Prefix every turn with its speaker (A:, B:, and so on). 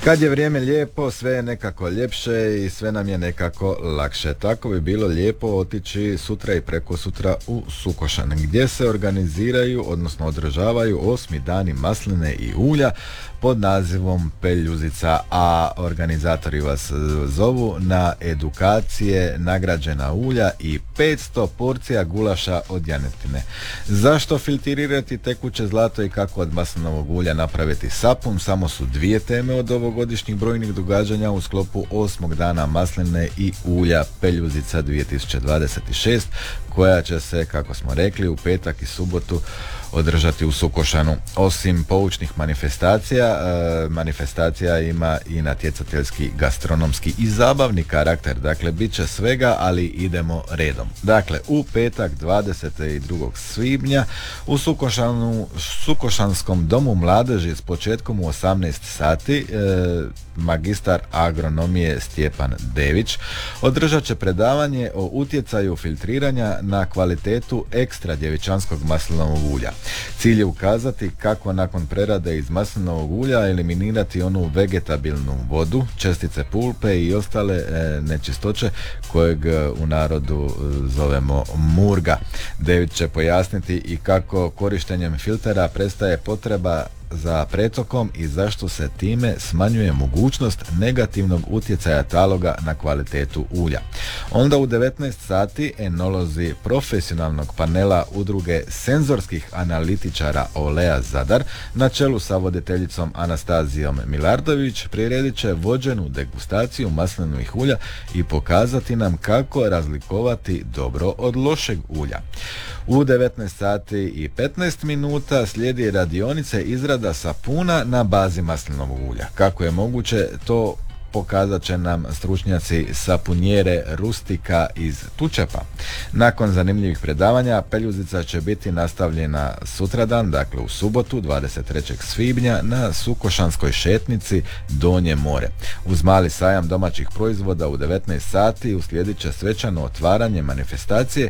A: Kad je vrijeme lijepo, sve je nekako ljepše i sve nam je nekako lakše. Tako bi bilo lijepo otići sutra i prekosutra u Sukošan, gdje se organiziraju, odnosno održavaju 8. dani masline i ulja pod nazivom Peljuzica, a organizatori vas zovu na edukacije, nagrađena ulja i 500 porcija gulaša od janjetine. Zašto filtrirati tekuće zlato i kako od maslinovog ulja napraviti sapun? Samo su dvije teme od ovogodišnjih brojnih događanja u sklopu 8. dana masline i ulja Peljuzica 2026, koja će se, kako smo rekli, u petak i subotu održati u Sukošanu. Osim poučnih manifestacija ima i natjecateljski, gastronomski i zabavni karakter. Dakle, bit će svega, ali idemo redom. Dakle, u petak 22. svibnja u Sukošanskom domu mladeži s početkom u 18 sati magistar agronomije Stjepan Dević održat će predavanje o utjecaju filtriranja na kvalitetu ekstra djevičanskog maslinovog ulja. Cilj je ukazati kako nakon prerade iz maslinovog ulja eliminirati onu vegetabilnu vodu, čestice pulpe i ostale nečistoće kojeg u narodu zovemo murga. Dević će pojasniti i kako korištenjem filtera prestaje potreba za pretokom i zašto se time smanjuje mogućnost negativnog utjecaja taloga na kvalitetu ulja. Onda u 19 sati enolozi profesionalnog panela udruge senzorskih analitičara Olea Zadar na čelu sa voditeljicom Anastazijom Milardović priredit će vođenu degustaciju maslinovih ulja i pokazati nam kako razlikovati dobro od lošeg ulja. U 19 sati i 15 minuta slijedi radionice izrada sapuna na bazi maslinovog ulja. Kako je moguće, to pokazat će nam stručnjaci sapunjere Rustika iz Tučepa. Nakon zanimljivih predavanja, Peljuzica će biti nastavljena sutradan, dakle u subotu 23. svibnja na Sukošanskoj šetnici Donje more. Uz mali sajam domaćih proizvoda u 19 sati uslijedit će svečano otvaranje manifestacije